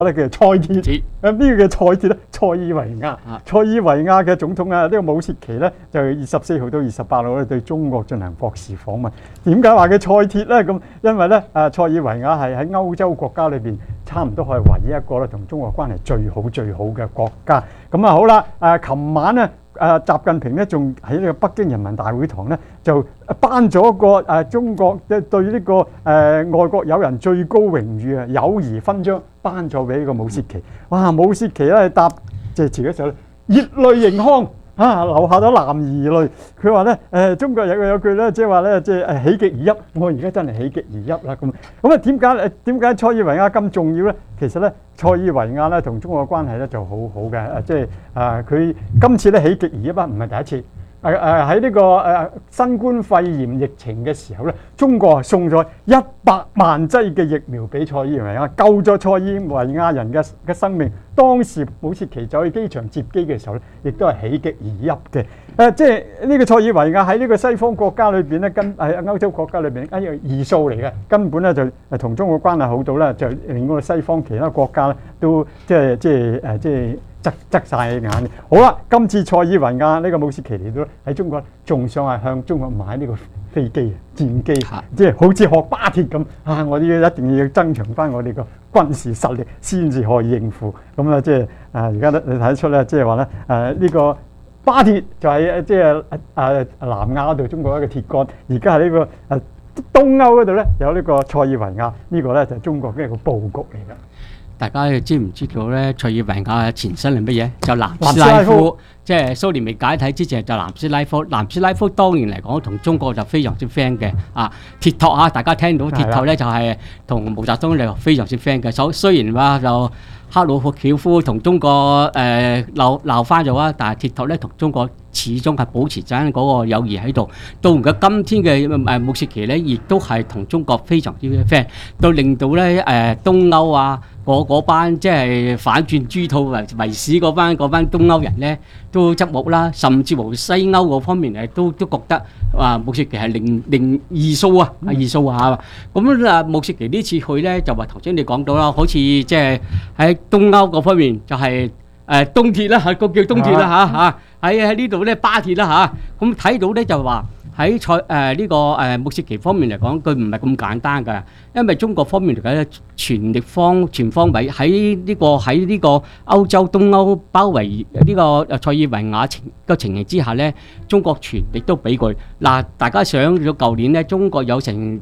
咧叫塞鐵，邊個叫塞鐵咧？塞爾維亞，塞爾維亞嘅總統啊，呢個武契奇咧就24號到28號咧對中國進行國事訪問。點解話佢塞鐵咧？咁因為咧塞爾維亞係喺歐洲國家裏邊差唔多係唯一一個咧同中國關係最好嘅國家。咁啊好啦，琴晚咧。習近平咧仲喺呢個北京人民大會堂咧就頒咗個中國對呢個外國友人最高榮譽啊友誼勳章頒咗俾呢個武契奇。哇！武契奇咧答謝詞嘅時候咧熱淚盈眶流下咗男兒淚。佢話咧中國有句咧即係話咧即係喜極而泣。我而家真係喜極而泣啦咁啊點解塞爾維亞咁重要咧？其實咧塞爾維亞咧同中國嘅關係咧就好好嘅，即係佢今次咧喜極而泣唔係第一次。喺呢個新冠肺炎疫情嘅時候咧，中國送咗100萬劑嘅疫苗俾塞爾維亞，救咗塞爾維亞人嘅生命。當時武契奇走去機場接機嘅時候咧，亦都係喜極而泣嘅。即係呢個塞爾維亞喺呢個西方國家裏邊咧，喺歐洲國家裏邊一個異數嚟嘅，根本咧就同中國關係好到咧，就令嗰個西方其他國家咧都即係側晒眼。好啦，今次塞爾維亞呢個武契奇嚟到喺中國，仲想係向中國買呢個飛機、戰機，即係好似學巴鐵咁我哋一定要增強翻我哋個軍事實力，先至可以應付。咁啊，即係而家你睇得出咧，即係話咧呢個巴鐵就係即係南亞嗰度中國一個鐵桿，而家喺呢個東歐嗰度咧有呢個塞爾維亞，呢個咧就係中國嘅一個佈局嚟㗎。 大家知唔知道咧？塞爾維亞嘅前身係乜嘢？就南斯拉夫，即係蘇聯未解體之前就南斯拉夫。南斯拉夫當年嚟講同中國就非常之 friend 嘅鐵托大家聽到鐵托咧就係同毛澤東就非常之 friend 嘅。雖然話就赫魯曉夫同中國鬧翻咗但係鐵托咧同中國始終係保持緊嗰個友誼喺度。到而家今天嘅武契奇咧，亦都係同中國非常之 friend， 到令到咧東歐嗰班即係反轉豬肚為屎嗰班東歐人咧都側目啦，甚至乎西歐嗰方面都覺得武契奇係另異數咁武契奇呢次去咧就話頭先你講到啦，好似即係喺東歐嗰方面就係東鐵啦個叫東鐵啦喺呢度咧巴鐵啦咁睇到咧就話。喺呢個武契奇方面嚟講，佢唔係咁簡單㗎，因為中國方面嚟講咧，全方位喺呢個歐洲東歐包圍呢個塞爾維亞嘅情形之下咧，中國全力都俾佢。大家想咗舊年咧，中國有成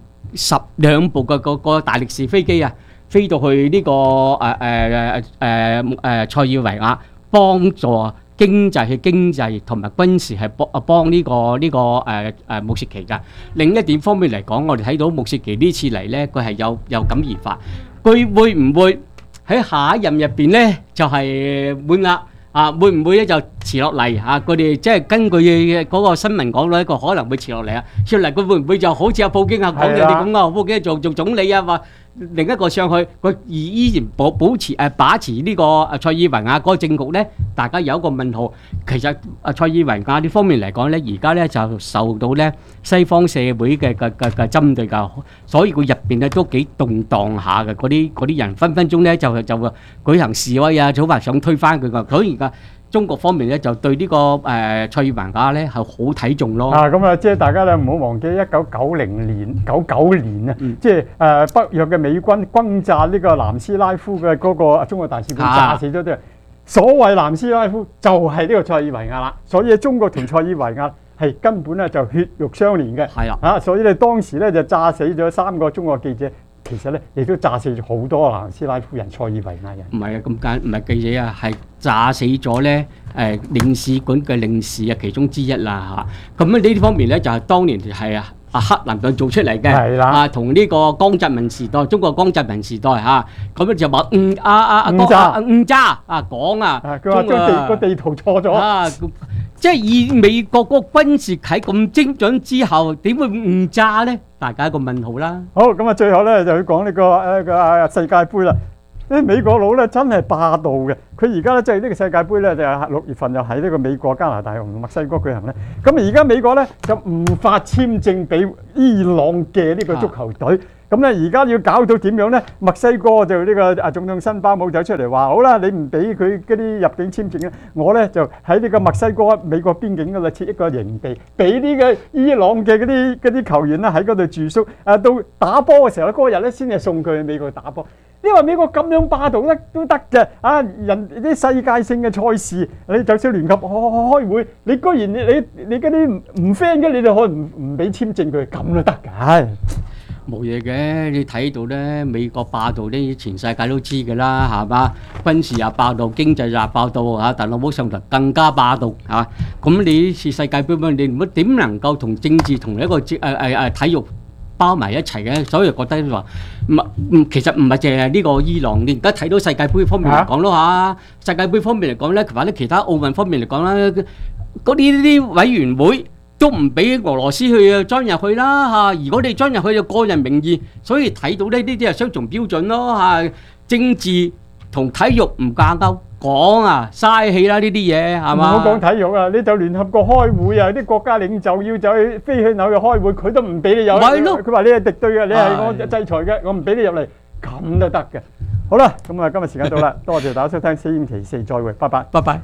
12部個大力士飛機飛到去呢個塞爾維亞幫助。經濟同埋軍事係幫呢個武契奇㗎。另一點方面嚟講，我哋睇到武契奇呢次嚟咧，佢係有感而發。佢會唔會喺下一任入邊咧就係滿額會唔會咧就遲落嚟佢哋即係根據嗰個新聞講到一個可能會遲落嚟遲落嚟佢會唔會就好似普京講嘅你咁普京做總理話另一個上去，佢依然把持呢個塞爾維亞嗰個政局咧，大家有一個問號。其實塞爾維亞呢方面嚟講咧，而家咧就受到咧西方社會嘅針對㗎，所以佢入邊咧都幾動盪下嘅。嗰啲人分分鐘咧就舉行示威早話想推翻佢㗎。所以而家中國方面咧就對呢個塞爾維亞咧係好睇重咯。 咁即係大家咧唔好忘記1999年即係北約嘅美軍轟炸呢個南斯拉夫嘅嗰個中國大使館，炸死咗啲人。所謂南斯拉夫就係呢個塞爾維亞啦，所以中國同塞爾維亞係根本咧就血肉相連嘅。所以你當時咧就炸死咗3個中國記者。其實咧，亦都炸死咗好多南斯拉夫人、塞爾維亞人。唔係唔係記者係炸死咗咧領事館嘅領事其中之一啦咁呢啲方面咧就係當年係克林頓做出嚟嘅，同呢個江澤民時代，中國江澤民時代咁就話誤炸講佢話將個地圖錯咗即係以美國嗰個軍事喺咁精準之後，點會誤炸咧？大家一個問號啦。 好，咁最後咧就要講呢個世界盃啦。啲美國佬咧真係霸道嘅，佢而家咧即係呢個世界盃咧就6月份就喺呢個美國、加拿大同墨西哥舉行咧。咁而家美國咧就唔發簽證俾伊朗嘅呢個足球隊。 咁咧而家要搞到點樣咧？墨西哥就呢個總統辛巴姆走出嚟話：好啦，你唔俾佢嗰啲入境簽證咧，我咧就喺呢個墨西哥美國邊境嗰度設一個營地，俾呢個伊朗嘅嗰啲球員咧喺嗰度住宿。到打波嘅時候嗰日咧先係送佢去美國打波。你話美國咁樣霸道都得嘅人啲世界性嘅賽事，你就算聯合開會，你居然你嗰啲唔 friend 嘅，你哋可能唔俾簽證佢，咁都得㗎。 冇嘢嘅，你睇到咧美國霸道咧，全世界都知㗎啦，係嘛？軍事又霸道，經濟又霸道嚇，特朗普上台更加霸道嚇。咁你呢次世界盃，你唔點能夠同政治同一個體育包埋一齊嘅？所以覺得話其實唔係淨係呢個伊朗，你而家睇到世界盃方面嚟講咯嚇。世界盃方面嚟講咧，或者其他奧運方面嚟講咧，嗰啲委員會都唔俾俄羅斯去裝入去啦嚇。如果你裝入去就個人名義，所以睇到呢啲係雙重標準咯嚇。政治同體育唔掛鈎。講嘥氣啦呢啲嘢係嘛？唔好講體育啊！你就聯合國開會啊，啲國家領袖要走去飛去紐約開會，佢都唔俾你入。係咯，佢話你係敵對嘅，你係我制裁嘅，我唔俾你入嚟，咁都得嘅。好啦，咁啊，今日時間到啦，多謝大家收聽星期四再會，拜拜，拜拜。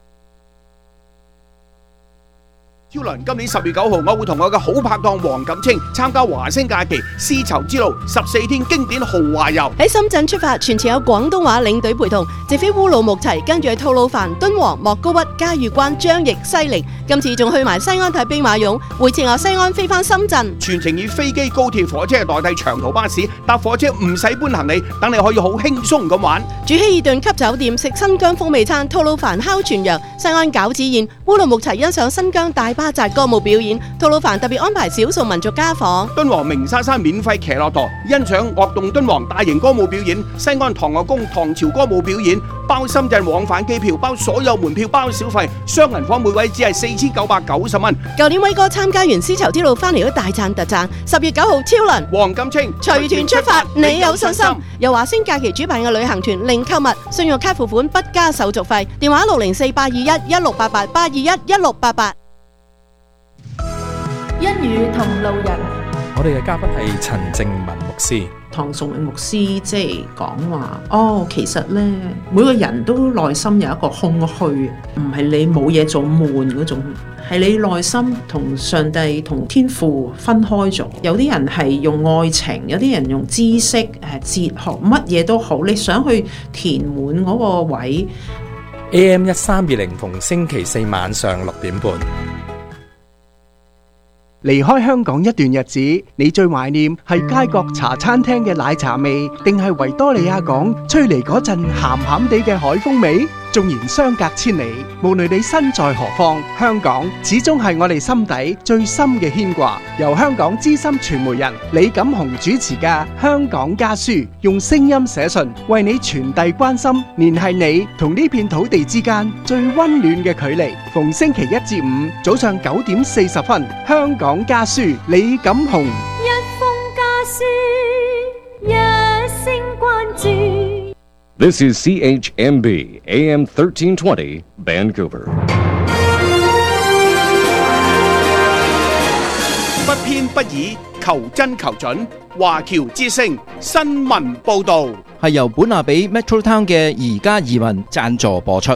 超倫今年10月9號，我會同我嘅好拍檔黃錦清參加華星假期絲綢之路14天經典豪華遊。 喺深圳出發，全程有廣東話領隊陪同，直飛烏魯木齊，跟住去吐魯番、敦煌、莫高窟、嘉峪關、張掖、西寧。今次仲去埋西安睇兵馬俑，回程由西安飛返深圳。 全程以飛機、高鐵、火車代替長途巴士，搭火車唔使搬行李，等你可以好輕鬆咁玩。 住希爾頓級酒店，食新疆風味餐，吐魯番烤全羊，西安餃子宴，烏魯木齊欣賞新疆大巴扎歌舞表演，吐魯番特別安排少數民族家訪， 敦煌鳴沙山免費騎駱駝，欣賞樂動敦煌大型歌舞表演，西安唐樂宮唐朝歌舞表演，包深圳往返機票，包所有門票，包小費，雙人房每位只係4990蚊。 舊年威哥參加完絲綢之路翻嚟都大讚特讚。10月9號超倫黃錦清隨團出發，你有信心？由華星假期主辦嘅旅行團，零購物，信用卡付款不加手續費。電話604-821-1688，821-1688。 一語同路人， 我哋嘅嘉賓係陳正文牧師。 唐崇榮牧師即係講話，其實呢，每個人都內心有一個空虛，唔係你冇嘢做悶嗰種，係你內心同上帝同天父分開咗。有啲人係用愛情，有啲人用知識、哲學，乜嘢都好，你想去填滿嗰個位。 AM 1320逢星期四晚上6點半。 離開香港一段日子，你最懷念係街角茶餐廳嘅奶茶味，定係維多利亞港吹嚟嗰陣鹹鹹地嘅海風味？縱然相隔千里，無論你身在何方，香港始終係我哋心底最深嘅牽掛。由香港資深傳媒人李錦雄主持嘅《香港家書》，用聲音寫信，為你傳遞關心，聯繫你同呢片土地之間最溫暖嘅距離。逢星期1至5早上9點40分，《香港家書》李錦雄。 一封家書，一聲關注。 This is CHMB AM 1320 Vancouver。 不偏不倚，求真求準。華僑之聲新聞報導係由本拿比 Metro Town 嘅宜家移民贊助播出。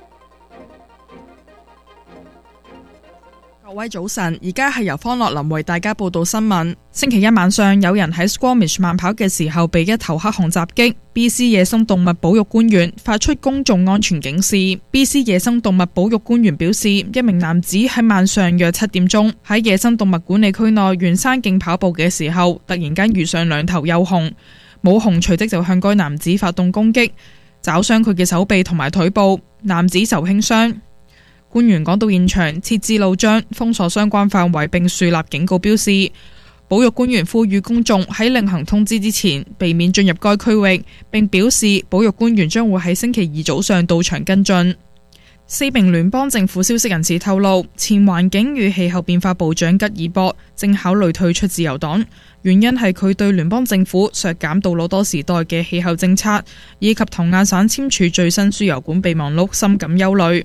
各位早晨，而家係由方樂林為大家報道新聞。星期一晚上，有人喺 Squamish 慢跑嘅時候被一頭黑熊襲擊。BC 野生動物保育官員發出公眾安全警示。BC 野生動物保育官員表示，一名男子喺晚上約7點鐘喺野生動物管理區內沿山徑跑步嘅時候，突然間遇上2頭幼熊，母熊隨即就向該男子發動攻擊，抓傷佢嘅手臂同埋腿部，男子受輕傷。官員趕到現場，設置路障，封鎖相關範圍並樹立警告標示。保育官員呼籲公眾喺另行通知之前，避免進入該區域，並表示保育官員將會喺星期2早上到場跟進。4名聯邦政府消息人士透露，前環境與氣候變化部長吉爾博正考慮退出自由黨，原因係佢對聯邦政府削減杜魯多時代嘅氣候政策，以及同亞省簽署最新輸油管備忘錄深感憂慮。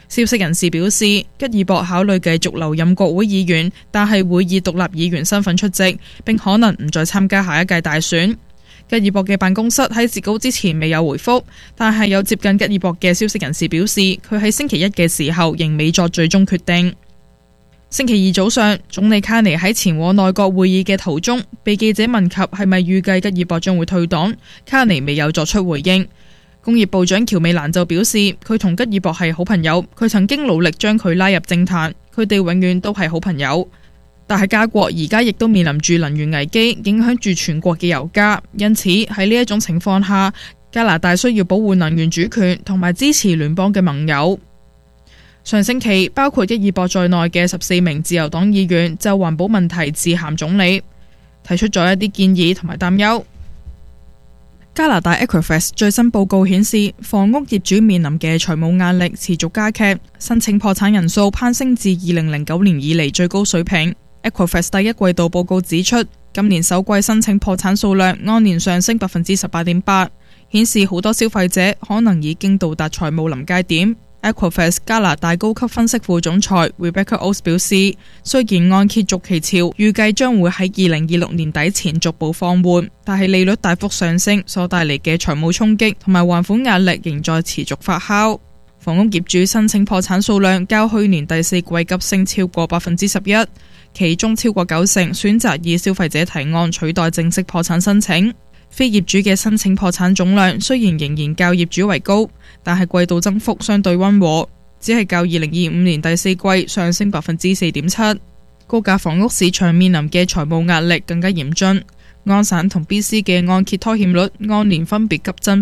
消息人士表示，吉爾博考慮繼續留任國會議員，但係會以獨立議員身份出席，並可能唔再參加下一屆大選。吉爾博嘅辦公室喺截稿之前未有回覆，但係有接近吉爾博嘅消息人士表示，佢喺星期一嘅時候仍未作最終決定。星期二早上，總理卡尼喺前往內閣會議嘅途中，被記者問及係咪預計吉爾博將會退黨，卡尼未有作出回應。工業部長喬美蘭就表示，佢同吉爾博係好朋友，佢曾經努力將佢拉入政壇，佢哋永遠都係好朋友。但係加國而家亦都面臨住能源危機，影響住全國嘅油價，因此喺呢一種情況下，加拿大需要保護能源主權同埋支持聯邦嘅盟友。上星期，包括吉爾博在內嘅14名自由黨議員就環保問題致函總理，提出咗一啲建議同埋擔憂。加拿大 Equifax 最新報告顯示，房屋業主面臨嘅財務壓力持續加劇，申請破產人數攀升至2009年以嚟最高水平。Equifax 第一季度報告指出，今年首季申請破產數量按年上升 18.8%， 顯示好多消費者可能已經到達財務臨界點。Equifax 加拿大高級分析副總裁 Rebecca Oates 表示，雖然按揭續期潮預計將會喺2026年底前逐步放緩，但係利率大幅上升所帶嚟嘅財務衝擊同埋還款壓力仍在持續發酵。房屋業主申請破產數量較去年第四季急升超過 11%， 其中超過90%選擇以消費者提案取代正式破產申請。非業主嘅申請破產總量雖然仍然較業主為高，但係季度增幅相對溫和，只係較2025年第四季上升 4.7%。高價房屋市場面臨嘅財務壓力更加嚴峻，安省同 BC 嘅按揭拖欠率按年分別急增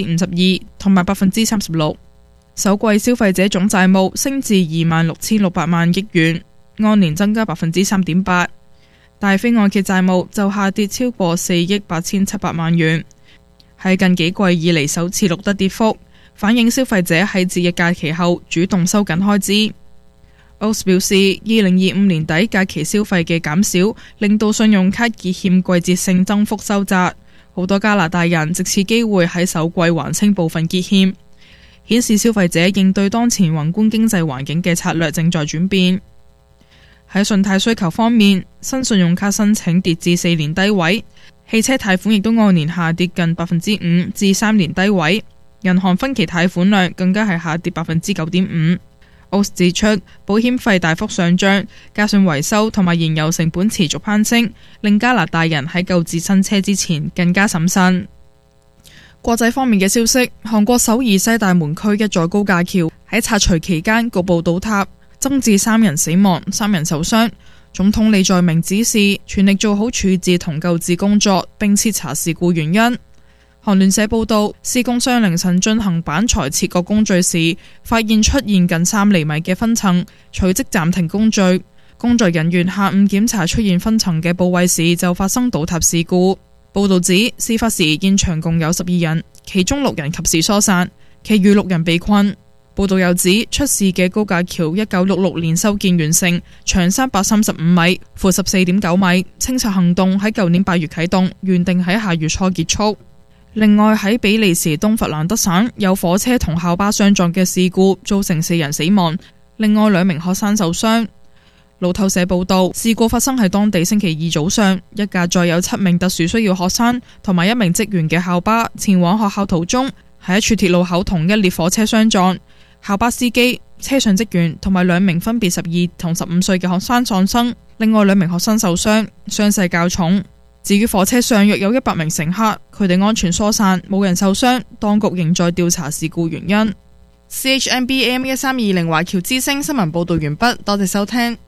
52% 同埋 36%。首季消費者總債務升至26,600萬億元，按年增加 3.8%。大非按揭債務就下跌超過4億8,700萬元，係近幾季以嚟首次錄得跌幅，反映消費者喺節日假期後主動收緊開支。Oates 表示，2025年底假期消費嘅減少，令到信用卡結欠季節性增幅收窄，好多加拿大人藉此機會喺首季還清部分結欠，顯示消費者應對當前宏觀經濟環境嘅策略正在轉變。喺信貸需求方面，新信用卡申請跌至4年低位，汽車貸款亦都按年下跌近 5% 至3年低位，銀行分期貸款量更加係下跌 9.5%。Oates 指出，保險費大幅上漲，加上維修同埋燃油成本持續攀升，令加拿大人喺購置新車之前更加審慎。國際方面嘅消息，韓國首爾西大門區一座高架橋喺拆除期間局部倒塌，增至3人死亡、3人受傷。總統李在明指示全力做好處置同救治工作，並徹查事故原因。韓聯社報道，施工商凌晨進行板材切割工序時，發現出現近3厘米嘅分層，隨即暫停工序。工作人員下午檢查出現分層嘅部位時，就發生倒塌事故。報道指，事發時現場共有12人，其中6人及時疏散，其餘6人被困。報道又指，出事嘅高架橋1966年修建完成，長335米，闊14.9米。清拆行動喺舊年8月啟動，原定喺下月初結束。另外喺比利時東佛蘭德省有火車同校巴相撞嘅事故，造成4人死亡，另外2名學生受傷。路透社報道，事故發生喺當地星期二早上，一架載有7名特殊需要學生同埋1名職員嘅校巴前往學校途中，喺一處鐵路口同一列火車相撞。校巴司機、車上職員同埋2名分別12同15歲嘅學生喪生，另外2名學生受傷，傷勢較重。至於火車上約有100名乘客，佢哋安全疏散，冇人受傷，當局仍在調查事故原因。CHMB AM1320 華僑之聲新聞報道完畢，多謝收聽。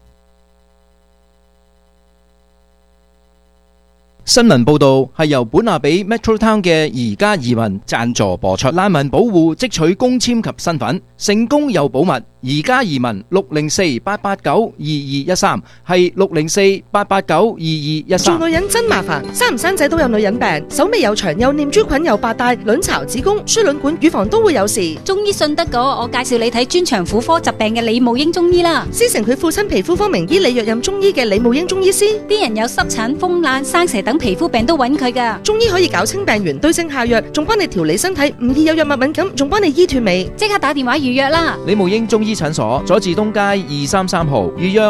新聞報導係由本亞比 Metro Town 嘅宜家移民贊助播出。難民保護即取工簽及身份，成功又保密， 而家移民604-889-2213，係604-889-2213。 做女人真麻煩，生唔生仔都有女人病，手尾又長，又念珠菌，又白帶，卵巢、子宮、輸卵管、乳房都會有事。 中醫信得過，我介紹你睇專長婦科疾病嘅李慕英中醫啦。 師承佢父親皮膚科名醫李若任中醫嘅李慕英中醫師， 啲人有濕疹、風癩、生蛇等皮膚病都揾佢噶。 中醫可以搞清病源，對症下藥，仲幫你調理身體，唔易有藥物敏感，仲幫你醫脫尾。 即刻打電話預約啦！ 李慕英中醫診所，佐治東街233號，預約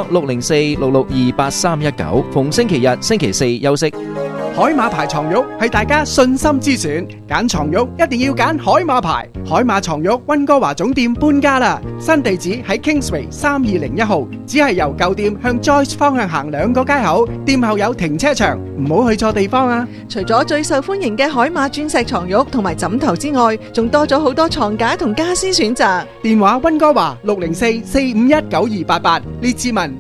604-662-8319，逢星期日、星期四休息。 海馬牌床褥係大家信心之選，揀床褥一定要揀海馬牌。海馬床褥溫哥華總店搬家啦，新地址喺 Kingsway 3201號，只係由舊店向 Joyce 方向行2個街口，店後有停車場，唔好去錯地方啊！ 除咗最受歡迎嘅海馬鑽石床褥同埋枕頭之外，仲多咗好多床架同家私選擇。 電話溫哥華604-451-9288，列治文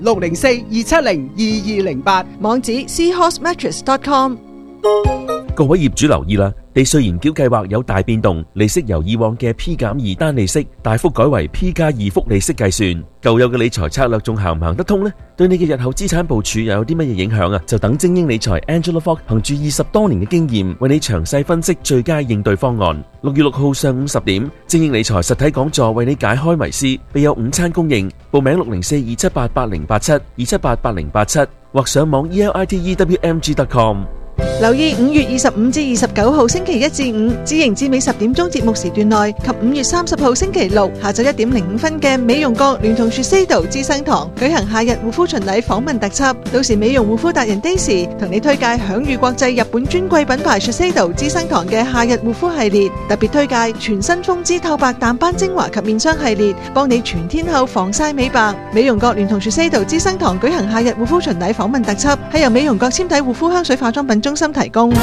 604-270-2208， 網址 seahorsemattress.com。 各位業主留意啦，地稅延繳計劃有大變動，利息由以往嘅 P+2 單利息大幅改為 P+2 複利息計算。舊有嘅理財策略仲行唔行得通呢？對你嘅日後資產部署又有啲乜嘢影響啊？就等精英理財 Angela Fogg 憑住20多年嘅經驗，為你詳細分析最佳應對方案。6月6號上午10點，精英理財實體講座為你解開迷思，備有午餐供應。報名604-278-8087 278-8087，或上網 elitewmg.com。 留意5月25至29號星期1至5至營至美10點鐘節目時段內，及5月30號星期6下晝1點05分嘅美容閣聯同 Shiseido 資生堂舉行夏日護膚巡禮訪問特輯。到時美容護膚達人 Daisy 同你推介享譽國際日本專櫃品牌 Shiseido 資生堂嘅夏日護膚系列，特別推介全新風姿透白淡斑精華及面霜系列，幫你全天候防曬美白。美容閣聯同 Shiseido 資生堂舉行夏日護膚巡禮訪問特輯，係由美容閣纖體護膚香水化妝品中心提供。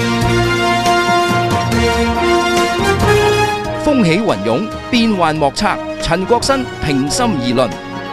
風起雲湧，變幻莫測。陳國新平心而論。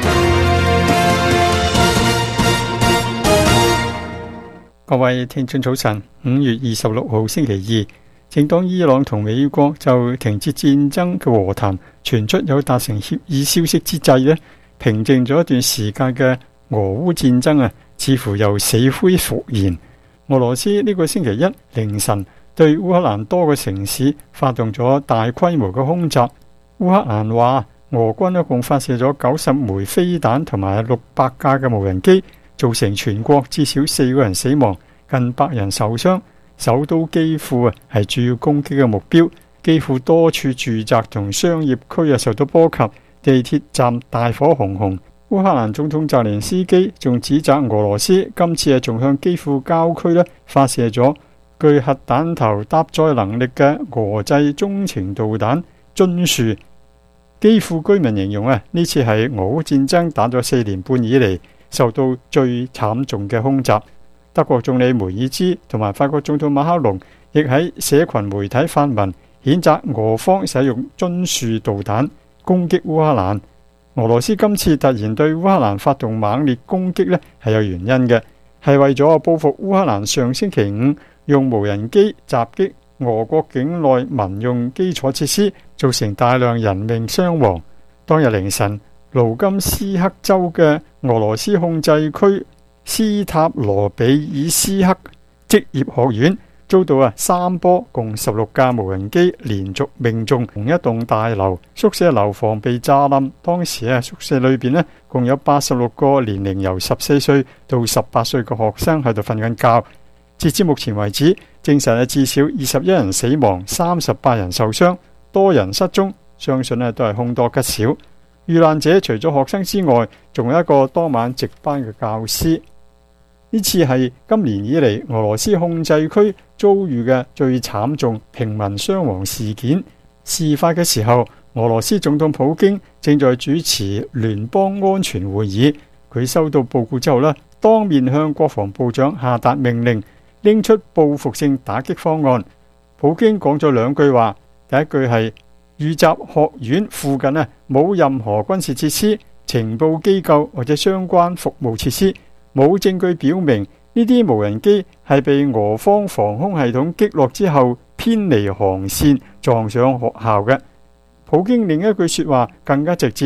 各位聽眾早晨，5月26號星期二，正當伊朗同美國就停止戰爭嘅和談傳出有達成協議消息之際呢，平靜咗一段時間嘅俄烏戰爭似乎又死灰復燃。俄羅斯呢個星期一凌晨對烏克蘭多個城市發動咗大規模嘅空襲。烏克蘭話俄軍一共發射咗90枚飛彈同埋600架嘅無人機，造成全國至少4個人死亡，近100人受傷。首都基輔係主要攻擊嘅目標，基輔多處住宅同商業區受到波及，地鐵站大火熊熊。烏克蘭總統澤連斯基仲指責俄羅斯今次仲向基輔郊區發射咗具核彈頭搭載能力嘅俄製中程導彈津樹。基輔居民形容呢次係俄烏戰爭打咗4年半以嚟受到最慘重嘅空襲。德國總理梅爾茲同埋法國總統馬克龍亦喺社群媒體發文譴責俄方使用津樹導彈攻擊烏克蘭。俄羅斯今次突然對烏克蘭發動猛烈攻擊係有原因嘅，係為咗報復烏克蘭上星期5用無人機襲擊俄國境內民用基礎設施，造成大量人命傷亡。當日凌晨，盧甘斯克州嘅俄羅斯控制區斯塔羅比爾斯克職業學院遭到3波共16架無人機連續命中同一棟大樓，宿舍樓房被炸冧。當時宿舍裏邊共有86個年齡由14歲到18歲嘅學生喺度瞓緊覺。截至目前為止，證實至少21人死亡，38人受傷，多人失蹤，相信都係凶多吉少。遇難者除咗學生之外，仲有一個當晚值班嘅教師。呢次係今年以嚟俄羅斯控制區遭遇嘅最慘重平民傷亡事件。事發嘅時候，俄羅斯總統普京正在主持聯邦安全會議。佢收到報告之後當面向國防部長下達命令，拎出報復性打擊方案。普京講咗2句話，第一句係預習學院附近冇任何軍事設施、情報機構或者相關服務設施。冇證據表明呢啲無人機係被俄方防空系統擊落之後偏離航線撞上學校嘅。普京另一句說話更加直接，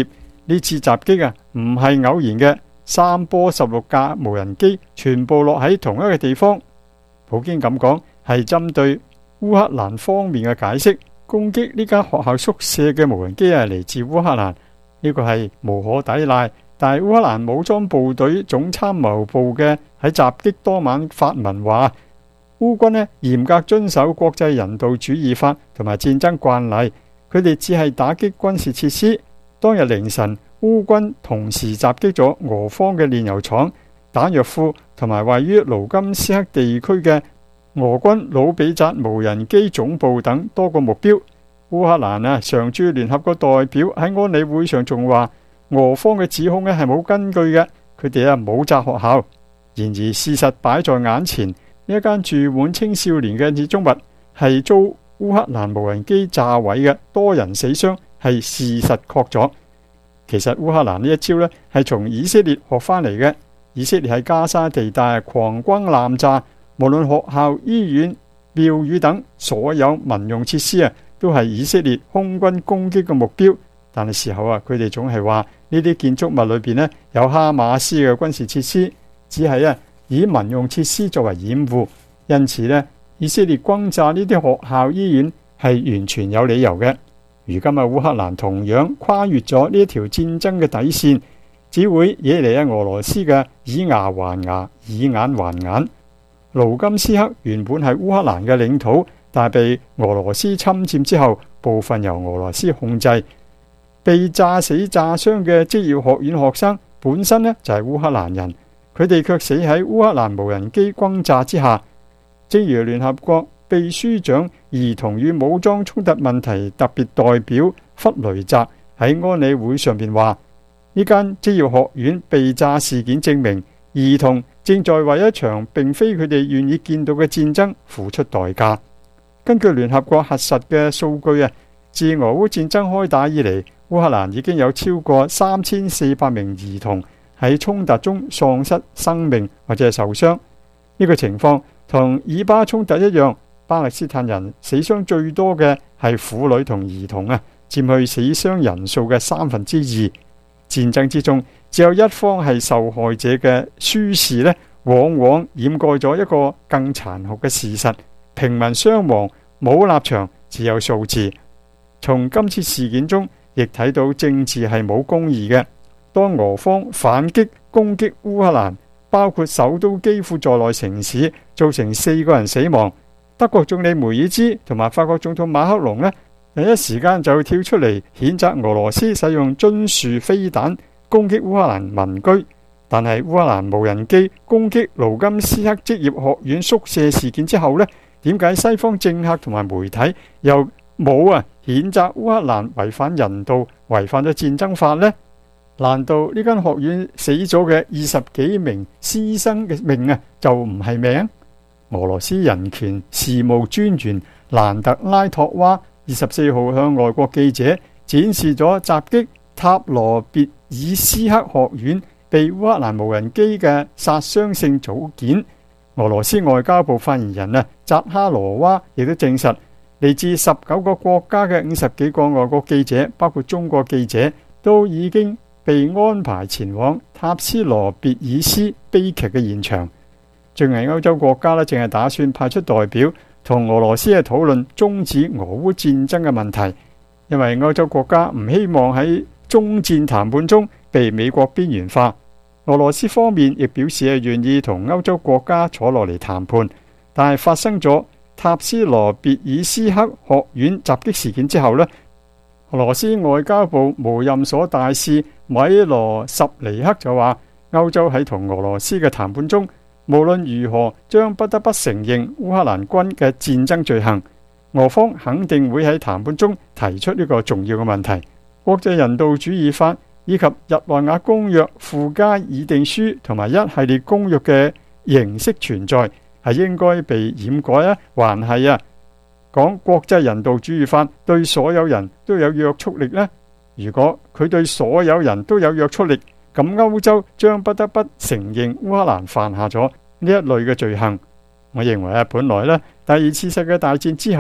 呢次襲擊啊，唔係偶然嘅，3波16架無人機全部落喺同一個地方。普京咁講係針對烏克蘭方面嘅解釋，攻擊呢間學校宿舍嘅無人機係嚟自烏克蘭，呢個係無可抵賴。但係烏克蘭武裝部隊總參謀部嘅喺襲擊當晚發文話，烏軍呢嚴格遵守國際人道主義法同埋戰爭慣例，佢哋只係打擊軍事設施。當日凌晨，烏軍同時襲擊咗俄方嘅煉油廠、彈藥庫同埋位於盧甘斯克地區嘅俄軍魯比扎無人機總部等多個目標。烏克蘭常駐聯合國代表喺安理會上仲話，俄方嘅指控係冇根據嘅，佢哋冇炸學校。然而事實擺在眼前，呢一間住滿青少年嘅建築物係遭烏克蘭無人機炸毀嘅，多人死傷係事實確鑿。其實烏克蘭呢一招呢係從以色列學翻嚟嘅。以色列喺加沙地帶狂轟濫炸，無論學校、醫院、廟宇等所有民用設施都係以色列空軍攻擊嘅目標。但係事後佢哋總係話呢啲建築物裏邊有哈馬斯嘅軍事設施，只係以民用設施作為掩護。因此以色列轟炸呢啲學校、醫院係完全有理由嘅。如今烏克蘭同樣跨越咗呢一條戰爭嘅底線，只會惹嚟俄羅斯嘅以牙還牙、以眼還眼。盧甘斯克原本係烏克蘭嘅領土，但係被俄羅斯侵佔之後，部分由俄羅斯控制。被炸死炸傷嘅職業學院學生本身就係烏克蘭人，佢哋卻死喺烏克蘭無人機轟炸之下。正如聯合國秘書長兒童與武裝衝突問題特別代表弗雷澤喺安理會上邊話，呢間職業學院被炸事件證明兒童正在為一場並非佢哋願意見到嘅戰爭付出代價。根據聯合國核實嘅數據自俄烏戰爭開打以嚟，烏克蘭已經有超過3400名兒童喺衝突中喪失生命或者係受傷。呢個情況同以巴衝突一樣，巴勒斯坦人死傷最多嘅係婦女同兒童佔去死傷人數嘅2/3。戰爭之中，只有一方係受害者嘅輸視往往掩蓋咗一個更殘酷嘅事實：平民傷亡冇立場，只有數字。從今次事件中亦睇到政治係冇公義嘅。當俄方反擊攻擊烏克蘭，包括首都基輔在內城市，造成4個人死亡，德國總理梅爾茲同埋法國總統馬克龍第一時間就跳出嚟譴責俄羅斯使用津樹飛彈攻擊烏克蘭民居。但係烏克蘭無人機攻擊盧甘斯克職業學院宿舍事件之後點解西方政客同埋媒體又冇譴責烏克蘭違反人道、違反咗戰爭法呢？難道呢間學院死咗嘅20幾名師生嘅命就唔係命？俄羅斯人權事務專員蘭特拉托娃24號向外國記者展示咗襲擊塔羅別爾斯克學院被烏克蘭無人機嘅殺傷性組件。俄羅斯外交部發言人扎哈羅娃亦都證實，嚟自19個國家嘅50幾個外國記者，包括中國記者，都已經被安排前往塔斯羅別爾斯悲劇嘅現場。最近歐洲國家正係打算派出代表同俄羅斯討論終止俄烏戰爭嘅問題，因為歐洲國家唔希望喺終戰談判中被美國邊緣化。俄羅斯方面亦表示願意同歐洲國家坐落嚟談判，但係發生咗塔斯羅別爾斯克學院襲擊事件之後俄羅斯外交部無任所大使米羅什尼克就話，歐洲喺同俄羅斯嘅談判中，無論如何將不得不承認烏克蘭軍嘅戰爭罪行。俄方肯定會喺談判中提出呢個重要嘅問題。國際人道主義法以及日內瓦公約附加議定書同埋一系列公約嘅形式存在，係應該被掩改還係講國際人道主義法對所有人都有約束力呢？如果佢對所有人都有約束力，咁歐洲將不得不承認烏克蘭犯下咗呢一類嘅罪行。我認為本來第二次世界大戰之後，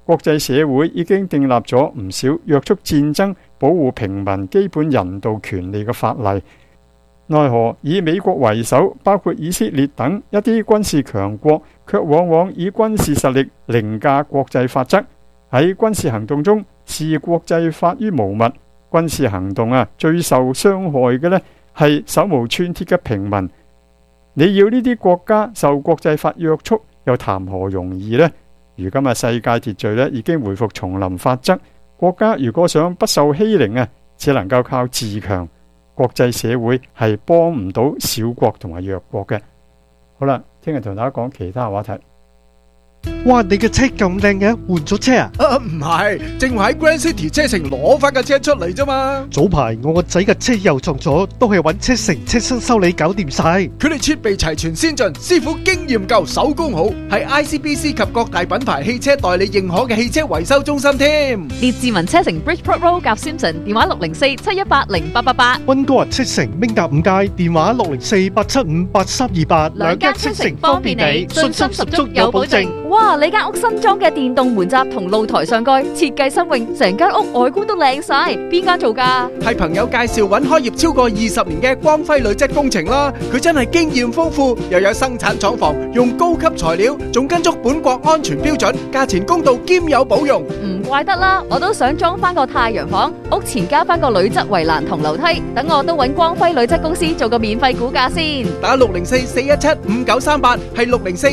國際社會已經訂立咗唔少約束戰爭、保護平民基本人道權利嘅法例。奈何以美國為首，包括以色列等一啲軍事強國，卻往往以軍事實力凌駕國際法則，喺軍事行動中視國際法於無物。軍事行動最受傷害嘅呢係手無寸鐵嘅平民。你要呢啲國家受國際法約束，又談何容易呢？如今世界秩序已經回復叢林法則，國家如果想不受欺凌只能夠靠自強。國際社會係幫唔到小國同埋弱國嘅。好啦，聽日同大家講其他話題。 哇！你嘅車咁靚嘅，換咗車啊？ 唔係，正話喺 Grand City 車城攞翻架車出嚟啫嘛。 早排我個仔嘅車又撞咗，都係揾車城車身修理搞掂晒。 佢哋設備齊全先進，師傅經驗夠，手工好，係 ICBC 及各大品牌汽車代理認可嘅汽車維修中心添。 列治文車城 Bridgeport Road 夾 Simpson， 電話604-718-0888。 溫哥華車城明達5街，電話604-875-8328。 兩間車城方便你，信心十足有保證。哇！你間屋新裝嘅電動門閘同露台上蓋設計新穎，成間屋外觀都靚晒。邊間做㗎？ 係朋友介紹揾開業超過20年嘅光輝鋁質工程啦。佢真係經驗豐富，又有生產廠房，用高級材料，仲跟足本國安全標準，價錢公道兼有保用。 唔怪得啦，我都想裝翻個太陽房，屋前加翻個鋁質圍欄同樓梯，等我都揾光輝鋁質公司做個免費估價先。 打604-417-5938，係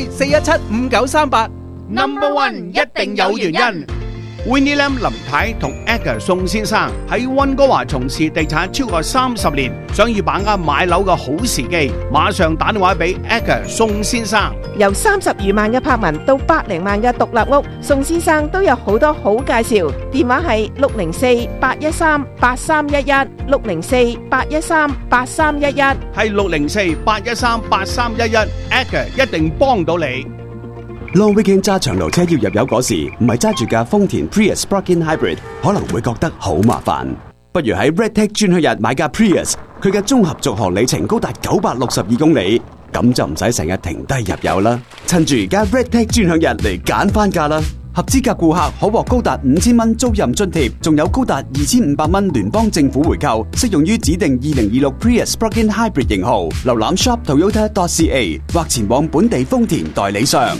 604-417-5938。Number One 一定有原因。Winnie Lam 林太同 Edgar 宋先生喺溫哥華從事地產超過30年，想要把握買樓嘅好時機，馬上打電話俾 Edgar 宋先生。 由30餘萬嘅柏文到100萬嘅獨立屋，宋先生都有好多好介紹。電話係604-813-8311 604-813-8311， 係604-813-8311。Edgar 一定幫到你。 Long weekend 揸長途車要入油嗰時，唔係揸住架豐田 Prius Plug-in Hybrid， 可能會覺得好麻煩。不如喺 Redtech 專享日買架 Prius， 佢嘅綜合續航里程高達962公里，咁就唔使成日停低入油啦。趁住而家 Redtech 專享日嚟揀翻架啦！合資格顧客可獲高達5000蚊租賃津貼，仲有高達2500蚊聯邦政府回購，適用於指定2026 Prius Plug-in Hybrid 型號。瀏覽 shop.toyota.ca 或前往本地豐田代理商。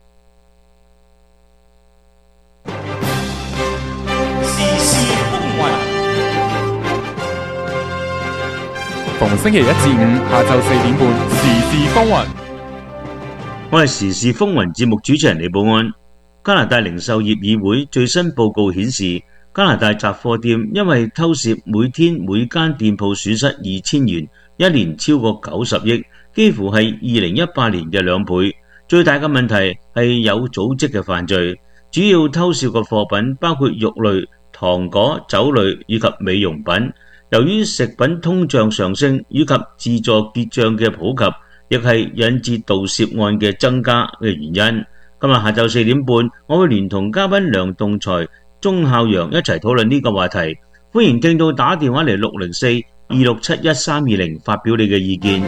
逢星期1至5下晝4點半，時事風雲。 我係時事風雲節目主持人李寶安。加拿大零售業議會最新報告顯示，加拿大雜貨店因為偷竊，每天每間店鋪損失2000元，一年超過90億，幾乎係2018年嘅2倍。最大嘅問題係有組織嘅犯罪，主要偷竊嘅貨品包括肉類、糖果、酒類以及美容品。由於食品通脹上升以及自助結賬嘅普及，亦係引致盜竊案嘅增加嘅原因。今日下晝4點半，我會連同嘉賓梁棟才、鐘孝陽一齊討論呢個話題。歡迎聽到打電話嚟604-267-1320發表你嘅意見。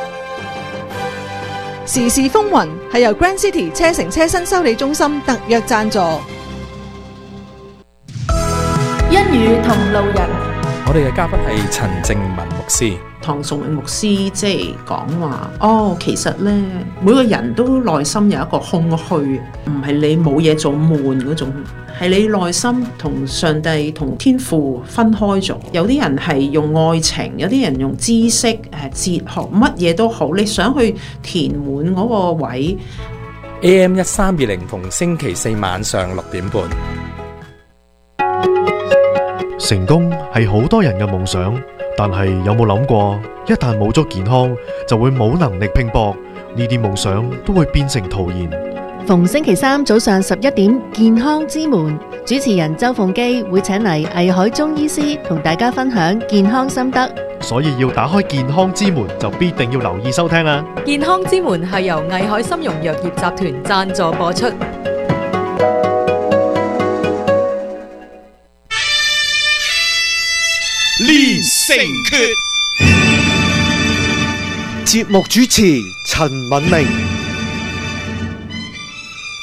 時事風雲係由 Grand City 車城車身修理中心特約贊助。 一語同路人。 我哋嘅嘉賓係陳靜文牧師。 唐崇榮牧師即係講話，其實呢，每個人都內心有一個空虛，唔係你冇嘢做悶嗰種，係你內心同上帝同天父分開咗。有啲人係用愛情，有啲人用知識、哲學，乜嘢都好，你想去填滿嗰個位。 AM1320逢星期4晚上6點半。 成功係好多人嘅夢想，但係有冇諗過，一旦冇咗健康，就會冇能力拼搏，呢啲夢想都會變成徒然。 逢星期3早上11點，健康之門，主持人周鳳基會請嚟魏海中醫師同大家分享健康心得。 所以要打開健康之門，就必定要留意收聽啦。 健康之門係由魏海參茸藥業集團贊助播出。 練成訣，節目主持陳敏明。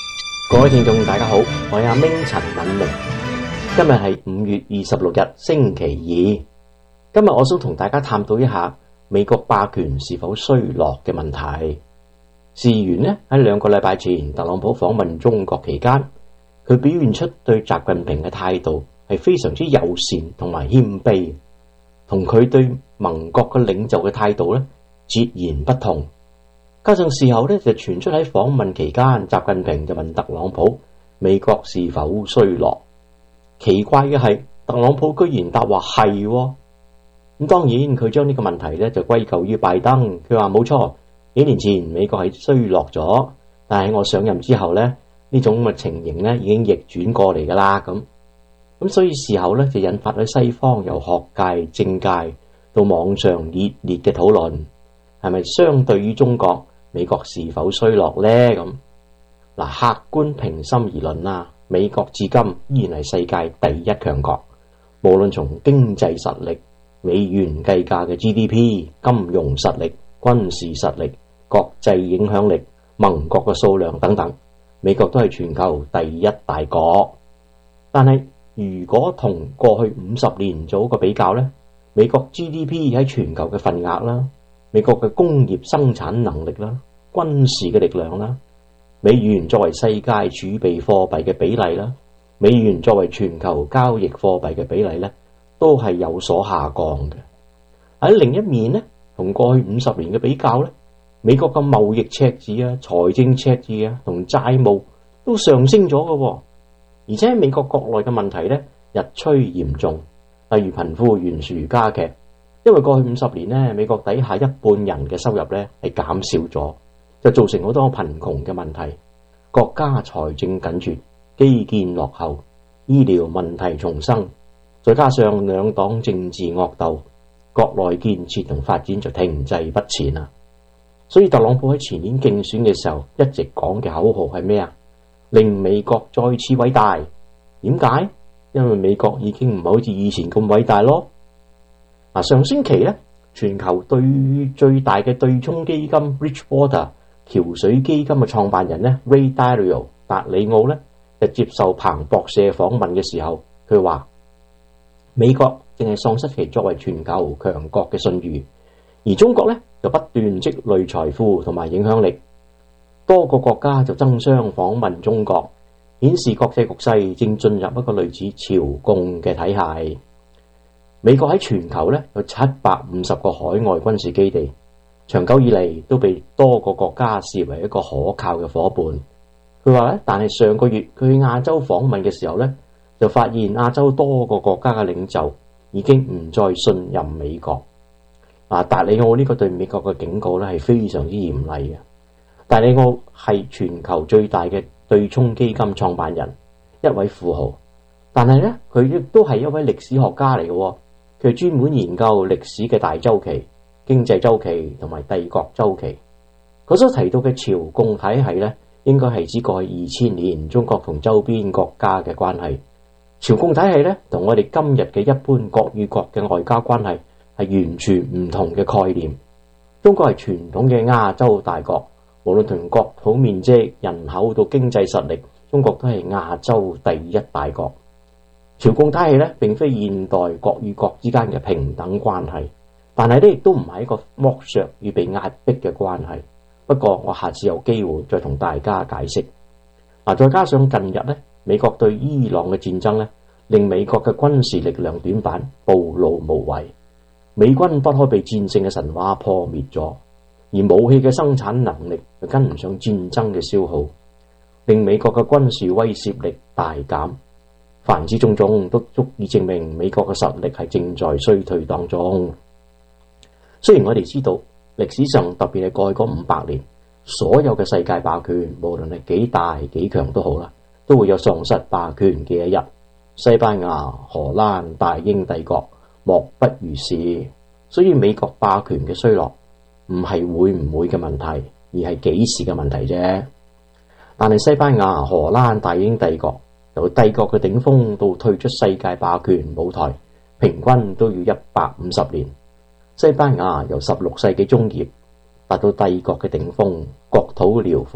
各位聽眾大家好，我係阿明陳敏明。今日係5月26日星期二。今日我想同大家探討一下美國霸權是否衰落嘅問題。事緣呢，喺2個禮拜前，特朗普訪問中國期間，佢表現出對習近平嘅態度係非常之友善同埋謙卑，同佢對盟國嘅領袖嘅態度呢截然不同。加上事後呢就傳出喺訪問期間，習近平就問特朗普美國是否衰落。奇怪嘅係，特朗普居然答話係喎。咁當然佢將呢個問題呢就歸咎於拜登，佢話冇錯，幾年前美國係衰落咗，但係我上任之後呢，呢種嘅情形呢已經逆轉過嚟噶啦。咁所以事後呢就引發咗西方由學界、政界到網上熱烈嘅討論，係咪相對於中國美國是否衰落呢？咁嗱，客觀平心而論啦，美國至今依然係世界第一強國，無論從經濟實力、美元計價嘅 GDP、金融實力、軍事實力、國際影響力、盟國嘅數量等等，美國都係全球第一大國。但係如果同過去50年做一個比較呢，美國 GDP 喺全球嘅份額啦，美國嘅工業生產能力啦、軍事嘅力量啦、美元作為世界儲備貨幣嘅比例啦、美元作為全球交易貨幣嘅比例呢，都係有所下降嘅。喺另一面呢，同過去50年嘅比較呢，美國嘅貿易赤字啊、財政赤字啊同債務都上升咗嘅，而且美國國內嘅問題呢日趨嚴重，例如貧富懸殊加劇。因為過去50年呢，美國底下一半人嘅收入呢係減少咗，就造成好多貧窮嘅問題，國家財政緊絀，基建落後，醫療問題重生，再加上兩黨政治惡鬥，國內建設同發展就停滯不前啦。所以特朗普喺前年競選嘅時候一直講嘅口號係咩啊？令美國再次偉大。點解？因為美國已經唔係好似以前咁偉大咯。上星期咧，全球最大嘅對沖基金 Bridgewater 橋水基金嘅創辦人咧 Ray Dalio 達里奧咧，就接受彭博社訪問嘅時候，佢話美國淨係喪失其作為全球強國嘅信譽，而中國咧就不斷積累財富同埋影響力，多個國家就爭相訪問中國，顯示國際局勢正進入一個類似朝貢嘅體系。美國喺全球咧有750個海外軍事基地，長久以嚟都被多個國家視為一個可靠嘅伙伴。佢話咧，但係上個月佢去亞洲訪問嘅時候咧，就發現亞洲多個國家嘅領袖已經唔再信任美國。達里奧呢個對美國嘅警告咧係非常之嚴厲嘅。達里奧係全球最大嘅對沖基金創辦人，一位富豪，但係咧佢亦都係一位歷史學家嚟嘅。佢專門研究歷史嘅大周期、經濟周期同埋帝國周期。佢所提到嘅朝貢體系咧，應該係指過去2000年中國同周邊國家嘅關係。朝貢體系咧，同我哋今日嘅一般國與國嘅外交關係係完全唔同嘅概念。中國係傳統嘅亞洲大國，無論從國土面積、人口到經濟實力，中國都係亞洲第一大國。朝貢體系咧，並非現代國與國之間嘅平等關係，但係咧亦都唔係一個剝削與被壓迫嘅關係。不過我下次有機會再同大家解釋。再加上近日咧，美國對伊朗嘅戰爭咧，令美國嘅軍事力量短板，暴露無遺，美軍不可被戰勝嘅神話破滅咗，而武器嘅生產能力就跟唔上戰爭嘅消耗，令美國嘅軍事威懾力大減。凡此種種都足以證明美國嘅實力係正在衰退當中。雖然我哋知道歷史上特別係過去嗰500年，所有嘅世界霸權無論係幾大幾強都好啦，都會有喪失霸權嘅一日。西班牙、荷蘭、大英帝國莫不如是。所以美國霸權嘅衰落唔係會唔會嘅問題，而係幾時嘅問題啫。但係西班牙、荷蘭、大英帝國由帝國嘅頂峰到退出世界霸權舞台，平均都要150年。西班牙由16世紀中葉達到帝國嘅頂峰，國土遼闊，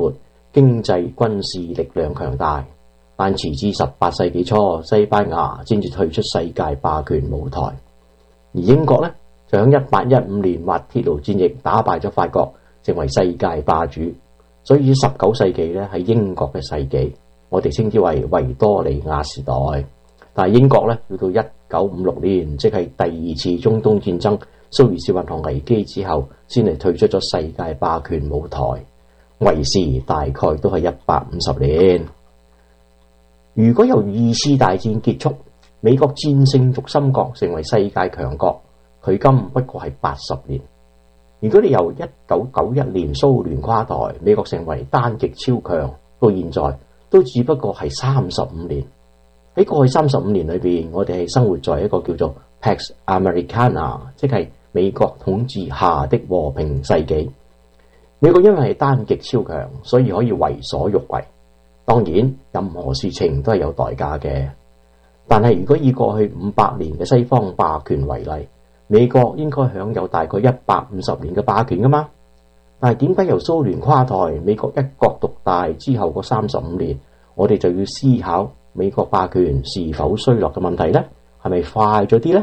經濟軍事力量強大，但遲至18世紀初，西班牙先至退出世界霸權舞台。而英國呢，就喺1815年滑鐵盧戰役打敗咗法國，成為世界霸主。所以19世紀呢係英國嘅世紀，我哋稱之為維多利亞時代。但係英國呢，要到1956年，即係第二次中東戰爭蘇伊士運河危機之後，先嚟退出咗世界霸權舞台。維持大概都係150年。如果由二次大戰結束，美國戰勝軸心國成為世界強國，距今不過係80年。如果你由1991年蘇聯垮台，美國成為單極超強，到現在都只不過係35年。喺過去35年裏邊，我哋係生活在一個叫做 Pax Americana， 即係美國統治下的和平世紀。美國因為係單極超強，所以可以為所欲為。當然，任何事情都係有代價嘅。但係如果以過去500年嘅西方霸權為例，美國應該享有大概150年嘅霸權噶嘛。但係點解由蘇聯垮台，美國一國獨大之後嗰35年，我哋就要思考美國霸權是否衰落嘅問題呢？係咪快咗啲呢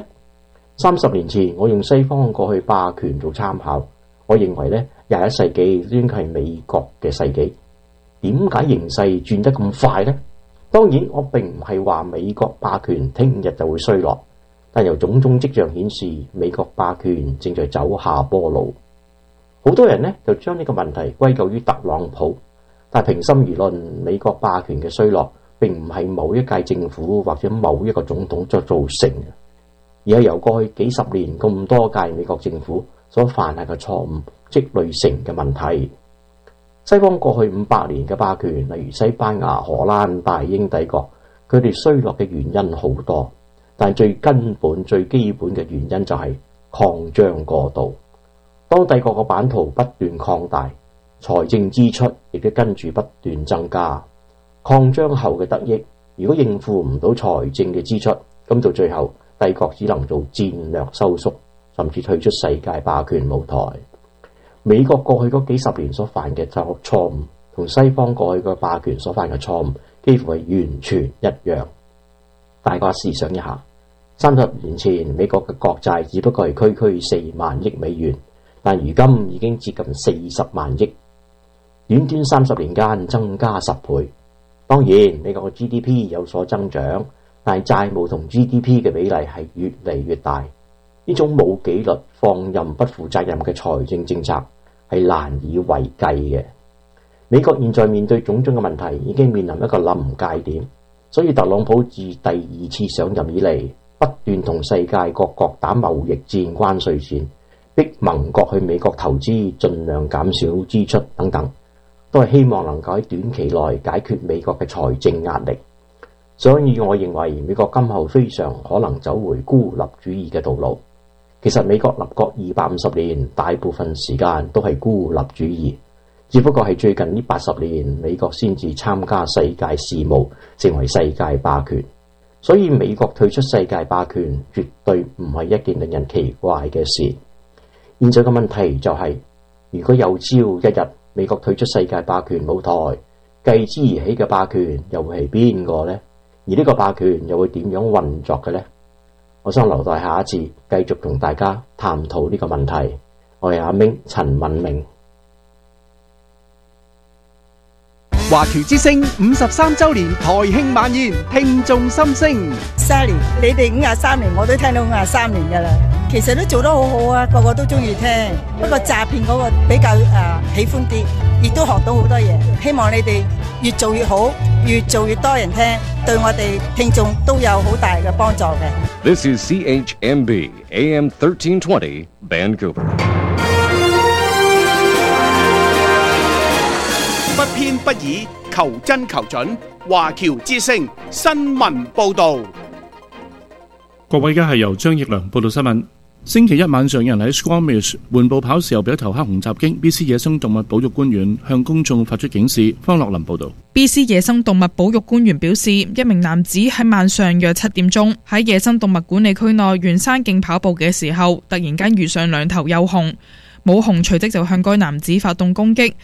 ？30年前，我用西方過去霸權做參考，我認為呢21世紀應該係美國嘅世紀。點解形勢轉得咁快呢？當然，我並唔係話美國霸權聽日就會衰落，但由種種跡象顯示，美國霸權正在走下坡路。好多人呢就將呢個問題歸咎於特朗普，但平心而論，美國霸權嘅衰落並唔係某一屆政府或者某一個總統所造成嘅，而係由過去幾十年咁多屆美國政府所犯下嘅錯誤積累成嘅問題。西方過去500年嘅霸權，例如西班牙、荷蘭、大英帝國，佢哋衰落嘅原因好多，但最根本、最基本嘅原因就係擴張過度。當帝國嘅版圖不斷擴大，財政支出亦都跟住不斷增加。擴張後嘅得益，如果應付唔到財政嘅支出，咁到最後帝國只能做戰略收縮，甚至退出世界霸權舞台。美國過去嗰幾十年所犯嘅錯誤，同西方過去嘅霸權所犯嘅錯誤，幾乎係完全一樣。大家試想一下，30年前美國嘅國債只不過係區4萬億美元，但如今已經接近40萬億，短短30年間增加10倍。當然，美國嘅 GDP 有所增長，但係債務同 GDP 嘅比例係越嚟越大。呢種冇紀律、放任不負責任嘅財政政策係難以為繼嘅。美國現在面對種種嘅問題，已經面臨一個臨界點，所以特朗普自第2次上任以嚟，不斷同世界各國打貿易戰、關稅戰，逼盟國去美國投資，盡量減少支出等等，都係希望能夠喺短期內解決美國嘅財政壓力。所以我認為美國今後非常可能走回孤立主義嘅道路。其實美國立國250年，大部分時間都係孤立主義，只不過係最近呢80年，美國先至參加世界事務，成為世界霸權。所以美國退出世界霸權絕對唔係一件令人奇怪嘅事。現在嘅問題就係，如果有朝一日美國退出世界霸權舞台，繼之而起嘅霸權又會係邊個呢？而呢個霸權又會點樣運作嘅呢？我想留待下一次繼續同大家探討呢個問題。我係阿明陳文明。 華僑之聲53週年台慶晚宴，聽眾心聲。 30年，你哋53年，我都聽到53年噶啦。其實都做得好好啊，個個都中意聽。不過詐騙嗰個比較喜歡啲，亦都學到好多嘢。希望你哋越做越好，越做越多人聽，對我哋聽眾都有好大嘅幫助嘅。 This is CHMB AM 1320 Vancouver。 不偏不倚，求真求準。華僑之聲新聞報導。 各位，而家係由張奕良報道新聞。星期一晚上，有人喺 Squamish 緩步跑時候被一頭黑熊襲擊。BC 野生動物保育官員向公眾發出警示。方樂林報道。 BC 野生動物保育官員表示，一名男子喺晚上約7點鐘喺野生動物管理區內沿山徑跑步嘅時候，突然間遇上2頭幼熊，母熊隨即就向該男子發動攻擊。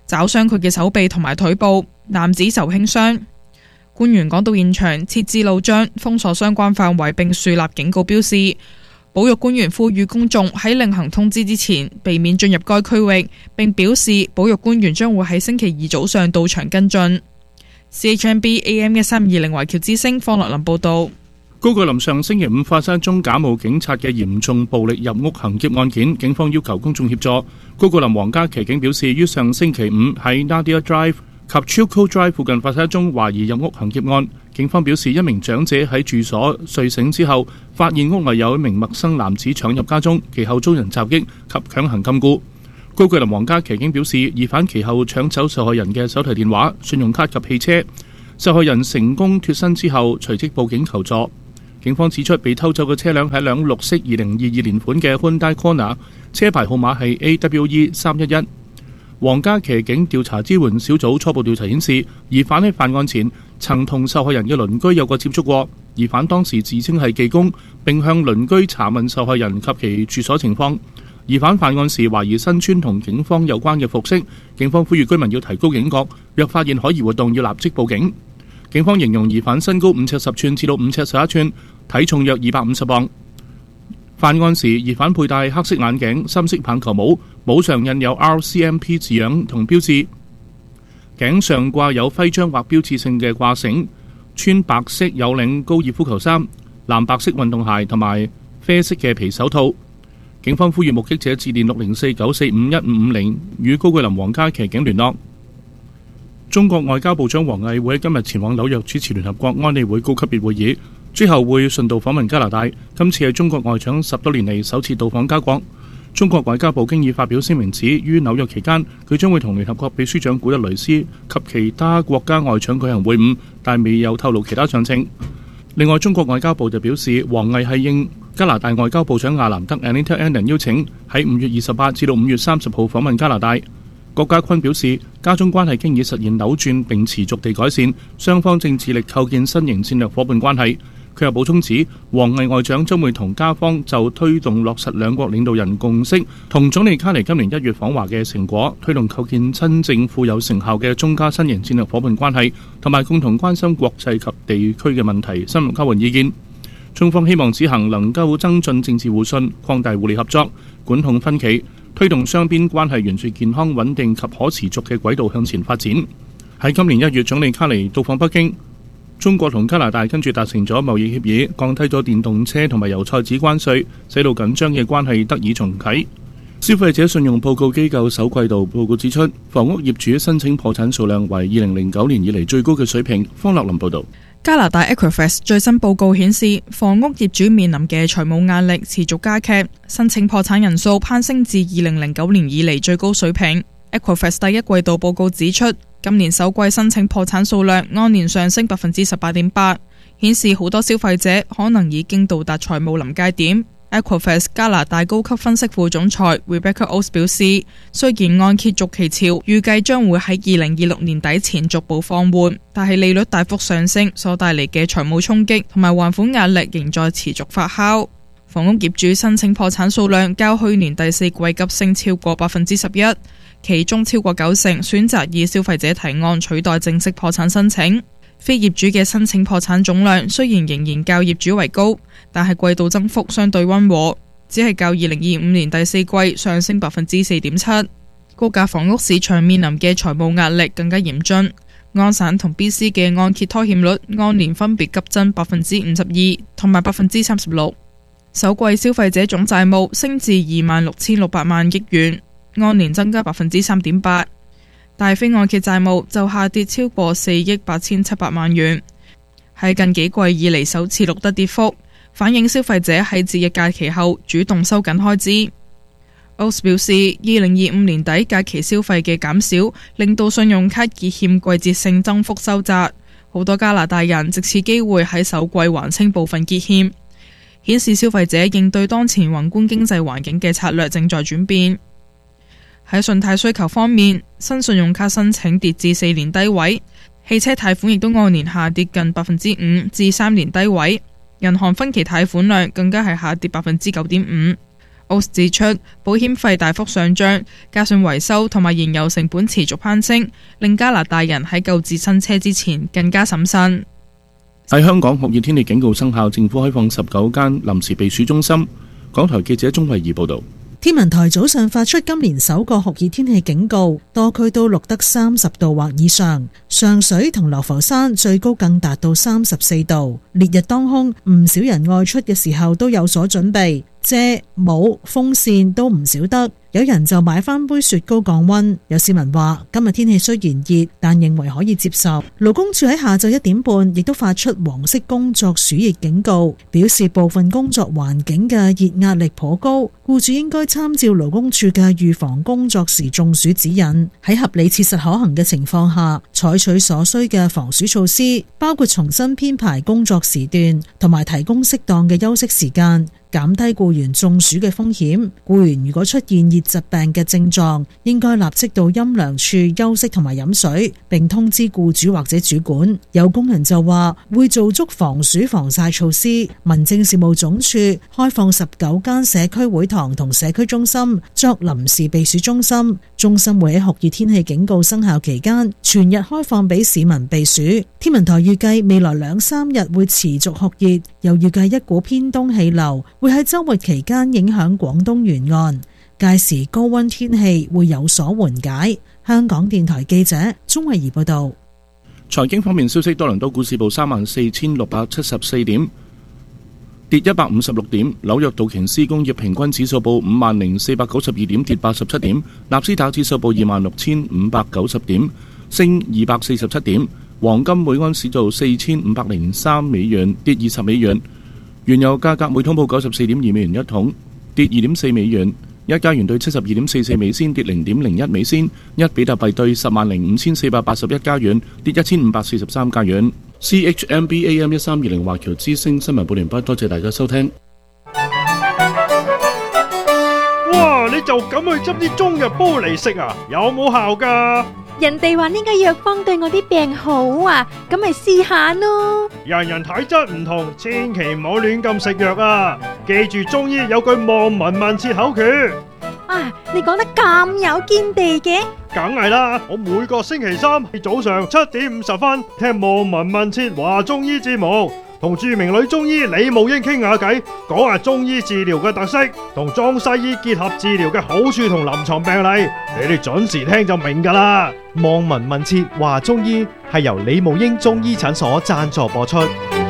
抓傷佢嘅手臂同埋腿部，男子受輕傷。官員趕到現場，設置路障，封鎖相關範圍並樹立警告標示。保育官員呼籲公眾喺另行通知之前避免進入該區域，並表示保育官員將會喺星期二早上到場跟進。CHMB AM 1320圍橋之聲方樂林報道。 高句林上星期五發生一宗假冒警察嘅嚴重暴力入屋行劫案件，警方要求公眾協助。高句林皇家騎警表示，於上星期五喺 Nadia Drive 及 Chilco Drive 附近發生一宗懷疑入屋行劫案。警方表示，一名長者喺住所睡醒之後，發現屋內有一名陌生男子闖入家中，其後遭人襲擊及強行禁錮。高句林皇家騎警表示，疑犯其後搶走受害人嘅手提電話、信用卡及汽車。受害人成功脫身之後，隨即報警求助。警方指出，被偷走嘅車輛係一輛綠色2022年款嘅 Hyundai Kona， 車牌號碼係 AWE311。皇家騎警調查支援小組初步調查顯示，疑犯喺犯案前曾同受害人嘅鄰居有過接觸過。疑犯當時自稱係技工，並向鄰居查問受害人及其住所情況。疑犯犯案時懷疑身穿同警方有關嘅服飾，警方呼籲居民要提高警覺，若發現可疑活動要立即報警。警方形容疑犯身高5尺10寸至到5尺11寸，體重約250磅。犯案時，疑犯佩戴黑色眼鏡、深色棒球帽，帽上印有 RCMP 字樣同標誌，頸上掛有徽章或標誌性嘅掛繩，穿白色有領高爾夫球衫、藍白色運動鞋同埋啡色嘅皮手套。警方呼籲目擊者致電604-945-1550與高句林皇家騎警聯絡。中國外交部長王毅會喺今日前往紐約主持聯合國安理會高級別會議，之後會順道訪問加拿大。今次係中國外長10多年嚟首次到訪加國。中國外交部經已發表聲明指，於紐約期間，佢將會同聯合國秘書長古特雷斯及其他國家外長舉行會晤，但未有透露其他詳情。另外，中國外交部就表示，王毅係應加拿大外交部長亞蘭德 Anita Anand 邀請，喺5月28至到5月30號訪問加拿大。郭家坤表示，加中關係經已實現扭轉並持續地改善，雙方正致力構建新型戰略夥伴關係。佢又補充指，王毅外長將會同加方就推動落實兩國領導人共識，同總理卡尼今年1月訪華嘅成果，推動構建真正富有成效嘅中加新型戰略夥伴關係，同埋共同關心國際及地區嘅問題，深入交換意見。中方希望此行能夠增進政治互信，擴大互利合作，管控分歧，推動雙邊關係沿住健康穩定及可持續嘅軌道向前發展。喺今年1月，總理卡尼到訪北京，中國同加拿大跟住達成咗貿易協議，降低咗電動車同埋油菜紙關稅，使到緊張嘅關係得以重啟。消費者信用報告機構首季度報告指出，房屋業主申請破產數量為2009年以嚟最高嘅水平。方樂林報導。 加拿大 Equifax 最新報告顯示，房屋業主面臨嘅財務壓力持續加劇，申請破產人數攀升至2009年以嚟最高水平。Equifax 第一季度報告指出，今年首季申請破產數量按年上升 18.8%， 顯示好多消費者可能已經到達財務臨界點。Equifax 加拿大高級分析副總裁 Rebecca Oates 表示，雖然按揭續期潮預計將會喺2026年底前逐步放緩，但係利率大幅上升所帶嚟嘅財務衝擊同埋還款壓力仍在持續發酵。房屋業主申請破產數量較去年第四季急升超過 11%， 其中超過90%選擇以消費者提案取代正式破產申請。非業主嘅申請破產總量雖然仍然較業主為高，但係季度增幅相對溫和，只係較2025年第四季上升 4.7%。高價房屋市場面臨嘅財務壓力更加嚴峻，安省同 BC 嘅按揭拖欠率按年分別急增 52% 同埋 36%。首季消費者總債務升至26,600萬億元，按年增加 3.8%。大非按揭債務就下跌超過4億8,700萬元，喺近幾季以嚟首次錄得跌幅，反映消費者喺節日假期後主動收緊開支。Oates 表示，2025年底假期消費嘅減少，令到信用卡結欠季節性增幅收窄，好多加拿大人藉此機會喺首季還清部分結欠，顯示消費者應對當前宏觀經濟環境嘅策略正在轉變。喺信貸需求方面，新信用卡申請跌至4年低位，汽車貸款亦都按年下跌近 5% 至3年低位，銀行分期貸款量更加係下跌 9.5%。 OS 指出，保險費大幅上漲，加上維修同埋燃油成本持續攀升，令加拿大人喺購置新車之前更加審慎。 喺香港酷熱天氣警告生效，政府開放19間臨時避暑中心。港台記者鍾慧儀報導。 天文台早上發出今年首個酷熱天氣警告，多區都錄得30度或以上，上水同流浮山最高更達到34度。烈日當空，唔少人外出嘅時候都有所準備，遮、帽、風扇都唔少得。有人就買返杯雪糕降溫。有市民話今日天氣雖然熱，但認為可以接受。勞工處喺下晝1點半亦都發出黃色工作暑熱警告，表示部分工作環境嘅熱壓力頗高，僱主應該參照勞工處嘅預防工作時中暑指引，喺合理切實可行嘅情況下，採取所需嘅防暑措施，包括重新編排工作時段，同埋提供適當嘅休息時間，減低僱員中暑嘅風險。僱員如果出現熱疾病嘅症狀，應該立即到陰涼處休息同埋飲水，並通知僱主或者主管。有工人就話會做足防暑防曬措施。民政事務總署開放19間社區會堂同社區中心作臨時避暑中心，中心會喺酷熱天氣警告生效期間全日開放俾市民避暑。天文台預計未來2-3日會持續酷熱，又預計一股偏東氣流會喺週末期間影響廣東沿岸，屆時高溫天氣會有所緩解。香港電台記者鍾慧儀報道。 財經方面消息，多倫多股市報34,674點，跌156點；紐約道瓊斯工業平均指數報50,492點，跌87點；納斯達指數報26,590點，升247點；黃金每安士做4,503美元，跌20美元；原油價格每桶報94.2美元一桶，跌2.4美元；一加元兌72.44美仙，跌0.01美仙；一比特幣兌10,5,481加元，跌1,543加元。CHMB AM 1320華僑之聲新聞報完畢，多謝大家收聽。 哇！你就咁去執啲中藥煲嚟食啊？有冇效㗎？ 人哋話呢個藥方對我啲病好啊，咁咪試下咯。 人人體質唔同，千祈唔好亂咁食藥啊！記住中醫有句望聞問切口訣。 啊，你講得咁有見地嘅？ 梗係啦，我每個星期三早上7:50聽望聞問切話中醫節目，同著名女中醫李慕英傾下偈，講下中醫治療嘅特色，同中西醫結合治療嘅好處同臨床病例，你哋準時聽就明㗎啦。 望聞問切話中醫係由李慕英中醫診所贊助播出。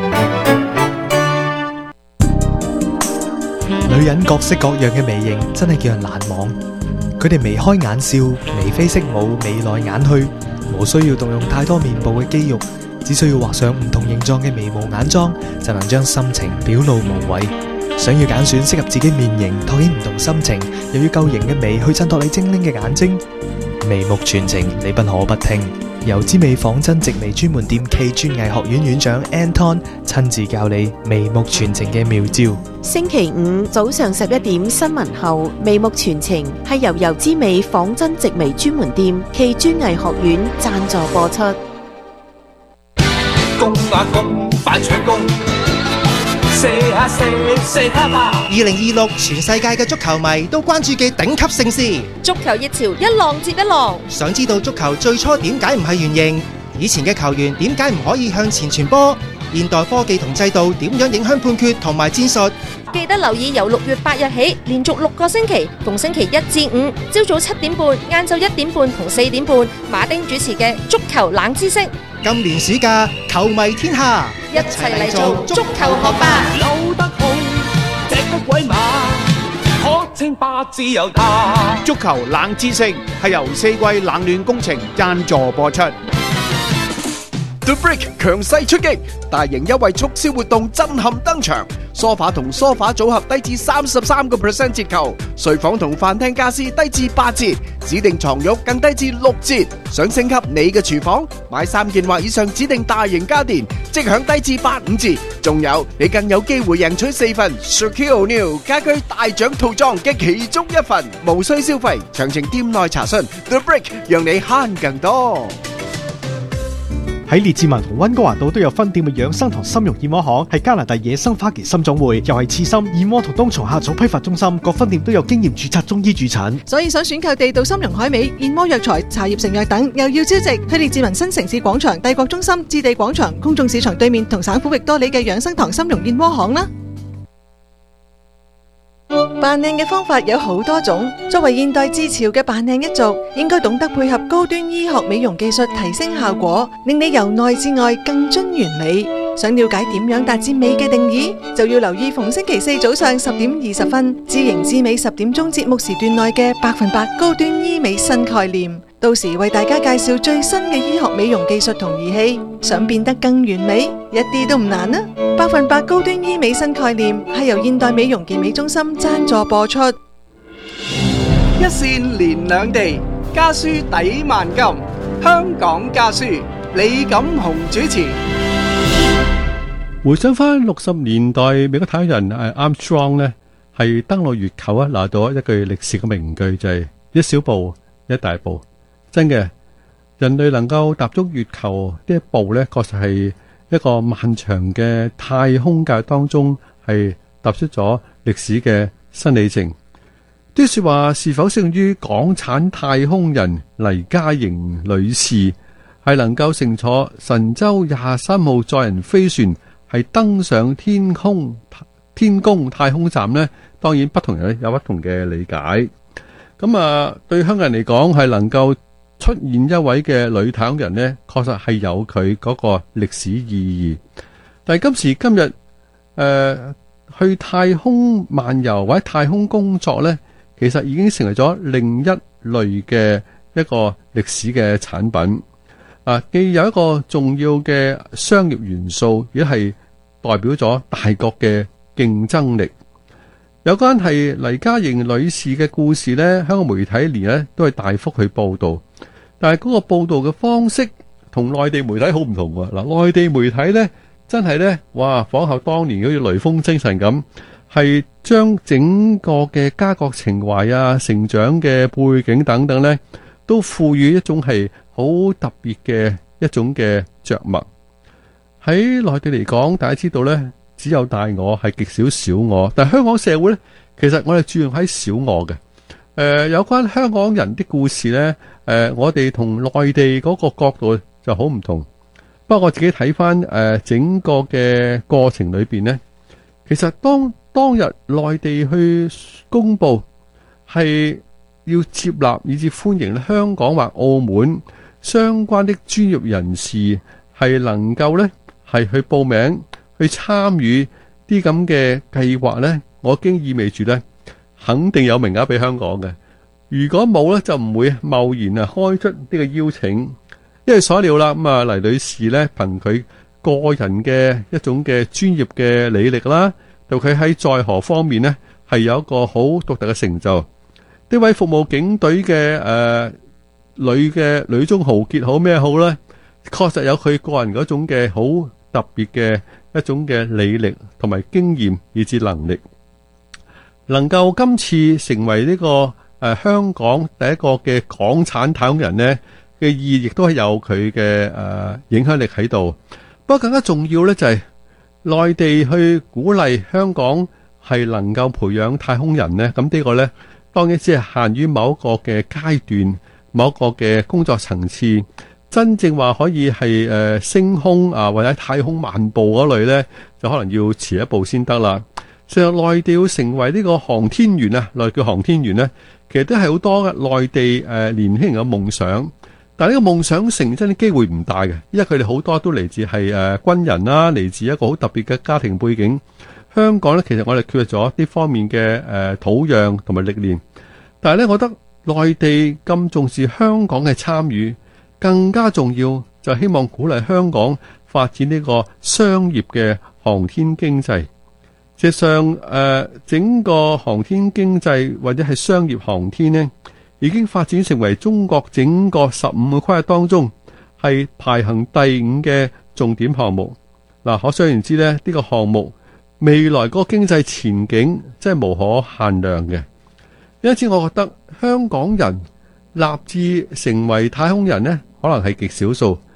女人各式各樣嘅眉形真係叫人難忘，佢哋眉開眼笑、眉飛色舞、眉來眼去，無需要動用太多面部嘅肌肉，只需要畫上唔同形狀嘅眉毛眼妝，就能將心情表露無遺。想要揀選適合自己面型，拓顯唔同心情，又要夠型嘅眉去襯托你精靈嘅眼睛，眉目傳情你不可不聽。由之美仿真直眉專門店暨專藝學院院長 Anton 親自教你眉目傳情嘅妙招。 星期五早上11點新聞後，眉目傳情係由油之美仿真直眉專門店暨專藝學院贊助播出。 攻啊攻，快搶攻！射下射，射下吧！2026全世界嘅足球迷都關注嘅頂級盛事， 足球熱潮一浪接一浪。 想知道足球最初點解唔係圓形？以前嘅球員點解唔可以向前傳波？現代科技同制度點樣影響判決同埋戰術？ 記得留意由6月8日起，連續6個星期，逢星期1至5，朝早7點半、晏晝1點半同4點半，馬丁主持嘅足球冷知識。 今年暑假，球迷天下， 一齊嚟做足球學霸。 扭得好，隻得鬼馬，可稱霸自由他。 足球冷知識係由4季冷暖工程贊助播出。The Brick 強勢出擊，大型優惠促銷活動震撼登場，梳化同梳化組合低至33% 折扣，睡房同飯廳家私低至8折，指定床褥更低至6折。想升級你嘅廚房，買3件或以上指定大型家電，即享低至85折。仲有你更有機會贏取4份 Shaquille O'Neal 家居大獎套裝嘅其中一份，無需消費。詳情店內查詢。The Brick 讓你慳更多。 喺列治文同溫哥華島都有分店嘅養生堂參茸燕窩行，係加拿大野生花旗參總會，又係刺參、燕窩同冬蟲夏草批發中心，各分店都有經驗註冊中醫駐診。 所以想選購地道參茸海味、燕窩藥材、茶葉成藥等，又要招值，去列治文新城市廣場、帝國中心、置地廣場、公眾市場對面同省府域多里嘅養生堂參茸燕窩行啦。扮靚嘅方法有好多種，作為現代自潮嘅扮靚一族，應該懂得配合高端醫學美容技術提升效果，令你由內至外更臻完美。想了解點樣達至美嘅定義，就要留意逢星期四早上10:20，知型知美10點鐘節目時段內嘅100%高端醫美新概念。到時為大家介紹最新嘅醫學美容技術同儀器，想變得更完美，一啲都唔難啊！100%高端醫美新概念係由現代美容健美中心贊助播出。 一線連兩地，家書抵萬金。香港家書，李錦雄主持。 回想翻60年代，美國太空人Armstrong 呢係登陸月球啊，拿到一句歷史嘅名句，就係一小步一大步。真嘅，人類能夠踏足月球呢一步呢，確實係一個漫長嘅太空界當中係踏出咗歷史嘅新里程。啲說話是否適用於港產太空人黎嘉瑩女士，係能夠乘坐神舟23號載人飛船係登上天宮太空站呢？當然不同人有不同嘅理解。咁對香港人嚟講，係能夠出現一位嘅女太空人呢，確實係有佢嗰個歷史意義。但係今時今日去太空漫遊或者太空工作呢，其實已經成為咗另一類嘅一個歷史嘅產品。既有一個重要嘅商業元素，亦係代表咗大國嘅競爭力。有關係黎嘉瑩女士嘅故事呢，香港媒體連呢都係大幅去報道，但係嗰個報道嘅方式同內地媒體好唔同喎。嗱，內地媒體呢真係呢，哇，仿效當年好似雷鋒精神咁，係將整個嘅家國情懷啊、成長嘅背景等等呢，都賦予一種係好特別嘅一種嘅着墨。喺內地嚟講，大家知道呢，只有大我，係極少小我。但係香港社會呢，其實我哋注重喺小我嘅。有關香港人的故事呢，我哋同內地嗰個角度就好唔同。不過我自己睇翻整個嘅過程裏邊呢，其實當日內地去公布係要接納以至歡迎香港或澳門相關的專業人士係能夠呢係去報名去參與啲咁嘅計劃呢，我已經意味住呢肯定有名額俾香港嘅。如果冇呢，就唔會貿然開出呢個邀請，因為所料啦。黎女士呢，憑佢個人嘅一種嘅專業嘅履歷啦，到佢喺載荷方面呢，係有一個好獨特嘅成就。呢位服務警隊嘅女中豪傑好咩好呢？確實有佢個人嗰種嘅好特別嘅一種嘅履歷同埋經驗以至能力，能夠今次成為呢個香港第一個嘅港產太空人呢嘅意義，亦都係有佢嘅影響力喺度。不過更加重要呢，就係內地去鼓勵香港係能夠培養太空人呢。咁呢個呢，當然只係限於某一個嘅階段、某一個嘅工作層次。真正話可以係升空或者太空漫步嗰類呢，就可能要遲一步先得啦。其實內地要成為呢個航天員啊，內地叫航天員呢，其實都係好多內地年輕人嘅夢想。但係呢個夢想成真嘅機會唔大嘅，因為佢哋好多都嚟自係軍人啦，嚟自一個好特別嘅家庭背景。香港呢，其實我哋缺咗呢方面嘅土壤同埋歷練。但係呢，我覺得內地咁重視香港嘅參與，更加重要就希望鼓勵香港發展呢個商業嘅航天經濟。事實上，整個航天經濟或者係商業航天呢，已經發展成為中國整個15個規劃當中係排行第5嘅重點項目。可想而知呢，呢個項目未來嗰個經濟前景真係無可限量嘅。因此，我覺得香港人立志成為太空人呢，可能係極少數。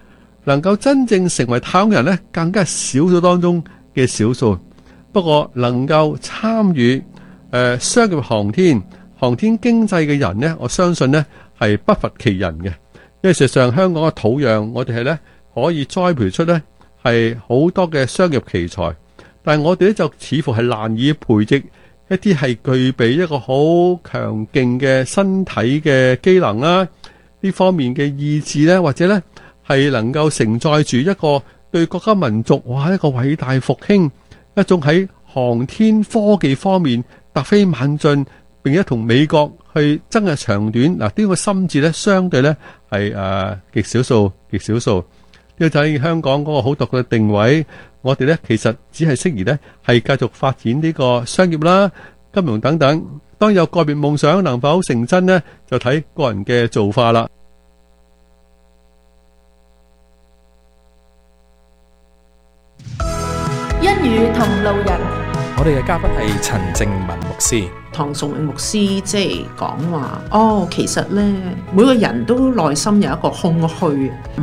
能夠真正成為太空人呢，更加係少數當中嘅少數。不過能夠參與商業航天經濟嘅人呢，我相信呢係不乏其人嘅。因為事實上香港嘅土壤，我哋係呢可以栽培出呢係好多嘅商業奇才，但係我哋呢就似乎係難以培植一啲係具備一個好強勁嘅身體嘅機能啦，呢方面嘅意志呢，或者呢係能夠承載住一個對國家民族一個偉大復興，一種喺航天科技方面突飛猛進，並且同美國去爭嘅長短。嗱，呢個心智呢，相對呢係極少數。呢個就係香港嗰個好獨特嘅定位。我哋呢其實只係適宜呢係繼續發展呢個商業啦、金融等等。當有個別夢想能否成真呢，就睇個人嘅做法啦。 一語同路人， 我哋嘅嘉賓係陳正文牧師。 唐崇榮牧師即係講話，其實呢，每個人都內心有一個空虛。